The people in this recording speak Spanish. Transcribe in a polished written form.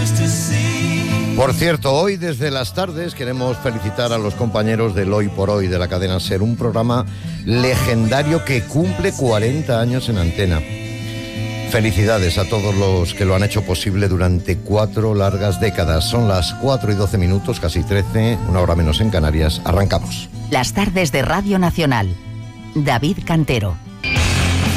Por cierto, hoy desde las tardes queremos felicitar a los compañeros del Hoy por Hoy de la cadena SER, un programa legendario que cumple 40 años en antena. Felicidades a todos los que lo han hecho posible durante 4 largas décadas. Son las 4:12, casi 13, una hora menos en Canarias. Arrancamos. Las tardes de Radio Nacional. David Cantero.